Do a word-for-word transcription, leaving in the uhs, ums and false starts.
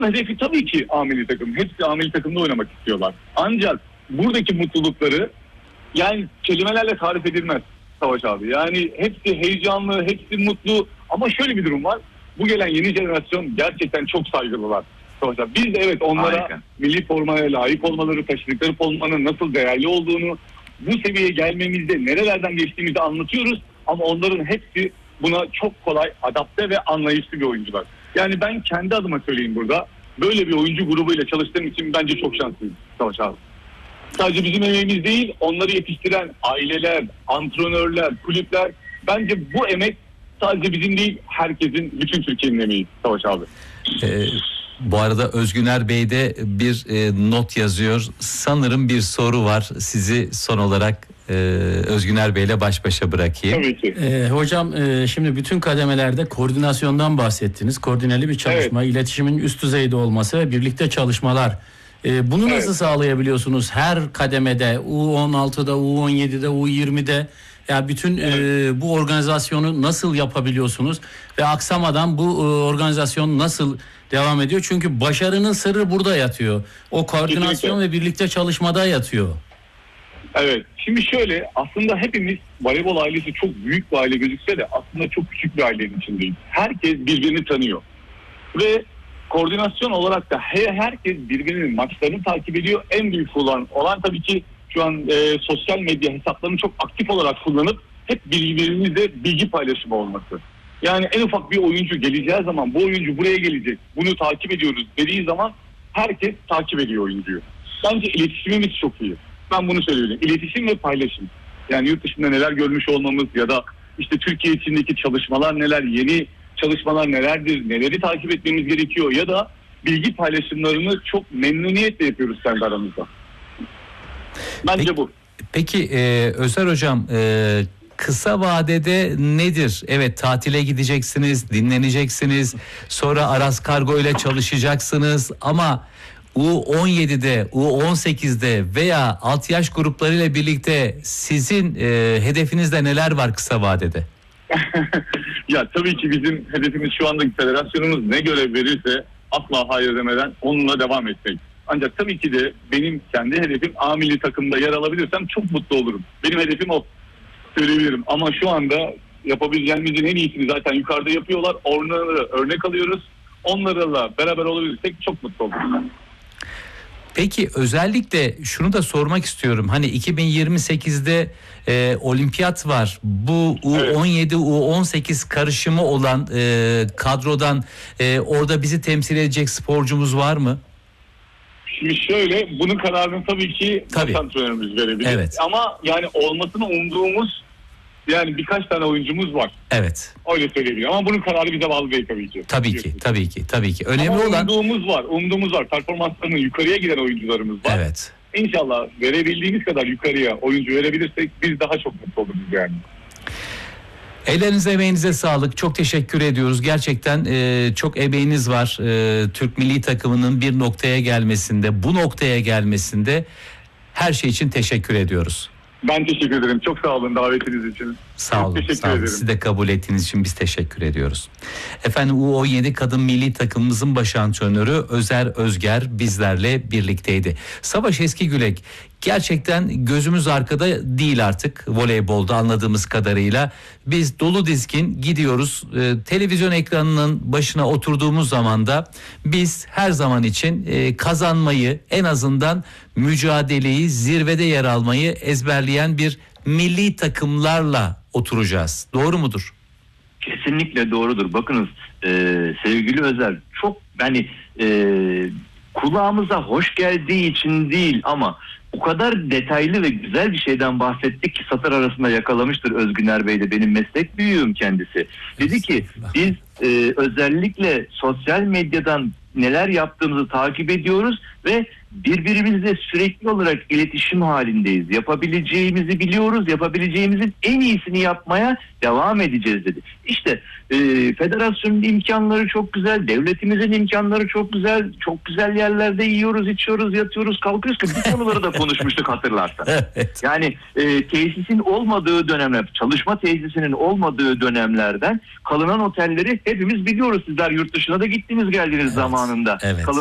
hedefi tabii ki A milli takım. Hepsi A milli takımda oynamak istiyorlar. Ancak buradaki mutlulukları yani kelimelerle tarif edilmez Savaş abi. Yani hepsi heyecanlı, hepsi mutlu. Ama şöyle bir durum var. Bu gelen yeni jenerasyon gerçekten çok saygılılar Savaş abi. Biz de evet onlara Harika. milli formaya layık olmaları, taşıdıkları formanın nasıl değerli olduğunu, bu seviyeye gelmemizde nerelerden geçtiğimizi anlatıyoruz. Ama onların hepsi buna çok kolay adapte ve anlayışlı bir oyuncular. Yani ben kendi adıma söyleyeyim burada. Böyle bir oyuncu grubuyla çalıştığım için bence çok şanslıyım Savaş abi. Sadece bizim emeğimiz değil, onları yetiştiren aileler, antrenörler, kulüpler. Bence bu emek sadece bizim değil, herkesin, bütün Türkiye'nin emeği Savaş abi. Ee, bu arada Özgüner Bey de bir e, not yazıyor. Sanırım bir soru var. Sizi son olarak e, Özgüner Bey'le baş başa bırakayım. Tabii ki. Ee, hocam e, şimdi bütün kademelerde koordinasyondan bahsettiniz. Koordineli bir çalışma, evet. iletişimin üst düzeyde olması ve birlikte çalışmalar. Ee, bunu nasıl evet. sağlayabiliyorsunuz her kademede, U on altıda, U on yedide, U yirmide? Ya yani bütün evet. e, bu organizasyonu nasıl yapabiliyorsunuz ve aksamadan bu e, organizasyon nasıl devam ediyor? Çünkü başarının sırrı burada yatıyor. O koordinasyon Kesinlikle. ve birlikte çalışmada yatıyor. Evet. Şimdi şöyle, aslında hepimiz voleybol ailesi çok büyük bir aile gözükse de aslında çok küçük bir ailenin içindeyiz. Herkes birbirini tanıyor. Ve koordinasyon olarak da her, herkes birbirinin maçlarını takip ediyor. En büyük olan, olan tabii ki şu an e, sosyal medya hesaplarını çok aktif olarak kullanıp hep birbirimizle bilgi paylaşımı olması. Yani en ufak bir oyuncu geleceği zaman bu oyuncu buraya gelecek, bunu takip ediyoruz dediği zaman herkes takip ediyor oyuncuyu. Bence iletişimimiz çok iyi. Ben bunu söylüyorum. İletişim ve paylaşım. Yani yurt dışında neler görmüş olmamız ya da işte Türkiye içindeki çalışmalar neler, yeni çalışmalar nelerdir, neleri takip etmemiz gerekiyor ya da bilgi paylaşımlarını çok memnuniyetle yapıyoruz kendi aramızda. Bence peki, bu. Peki e, Özer Hocam, e, kısa vadede nedir? Evet, tatile gideceksiniz, dinleneceksiniz, sonra Aras Kargo ile çalışacaksınız ama U on yedide, U on sekizde veya alt yaş gruplarıyla birlikte sizin e, hedefinizde neler var kısa vadede? Ya tabii ki bizim hedefimiz şu andaki federasyonumuz ne görev verirse asla hayır demeden onunla devam etmek. Ancak tabii ki de benim kendi hedefim A milli takımda yer alabilirsem çok mutlu olurum. Benim hedefim o. Söyleyebilirim. Ama şu anda yapabileceğimizin en iyisini zaten yukarıda yapıyorlar. Onları örnek alıyoruz. Onlarla beraber olabilirsek çok mutlu oluruz. Peki özellikle şunu da sormak istiyorum. Hani iki bin yirmi sekizde e, olimpiyat var. Bu U on yedi, evet. U on sekiz karışımı olan e, kadrodan e, orada bizi temsil edecek sporcumuz var mı? Şimdi şöyle, bunun kararını tabii ki antrenörümüz verebilir. Evet. Ama yani olmasını umduğumuz yani birkaç tane oyuncumuz var. Evet. Öyle söyleyebilirim. Ama bunun kararı bize bağlı değil tabii ki. Tabii ki, tabii ki, tabii ki. Önemli Ama olan... umduğumuz var, umduğumuz var. Performanslarının yukarıya giden oyuncularımız var. Evet. İnşallah verebildiğimiz kadar yukarıya oyuncu verebilirsek biz daha çok mutlu oluruz yani. Ellerinize, emeğinize sağlık. Çok teşekkür ediyoruz. Gerçekten e, çok emeğiniz var. E, Türk milli takımının bir noktaya gelmesinde, bu noktaya gelmesinde her şey için teşekkür ediyoruz. Ben teşekkür ederim. Çok sağ olun davetiniz için. Sağ olun. Sağ olun. Siz de kabul ettiğiniz için biz teşekkür ediyoruz. Efendim U on yedi kadın milli takımımızın baş antrenörü Özer Özger bizlerle birlikteydi. Savaş Eskigülek, gerçekten gözümüz arkada değil artık voleybolda anladığımız kadarıyla. Biz dolu dizgin gidiyoruz. Ee, televizyon ekranının başına oturduğumuz zaman da biz her zaman için e, kazanmayı, en azından mücadeleyi, zirvede yer almayı ezberleyen bir milli takımlarla oturacağız. Doğru mudur? Kesinlikle doğrudur. Bakınız e, sevgili Özer, çok yani e, kulağımıza hoş geldiği için değil ama o kadar detaylı ve güzel bir şeyden bahsettik ki satır arasında yakalamıştır Özgüner Bey de, benim meslek büyüğüm kendisi. Dedi ki biz e, özellikle sosyal medyadan neler yaptığımızı takip ediyoruz ve birbirimizle sürekli olarak iletişim halindeyiz. Yapabileceğimizi biliyoruz, yapabileceğimizin en iyisini yapmaya devam edeceğiz dedi. İşte e, federasyonun imkanları çok güzel, devletimizin imkanları çok güzel, çok güzel yerlerde yiyoruz, içiyoruz, yatıyoruz, kalkıyoruz ki bu konuları da konuşmuştuk hatırlarsan. Evet. Yani e, tesisin olmadığı dönemler, çalışma tesisinin olmadığı dönemlerden kalınan otelleri hepimiz biliyoruz. Sizler yurt dışına da gittiniz geldiniz Evet, zamanında. evet. Kalın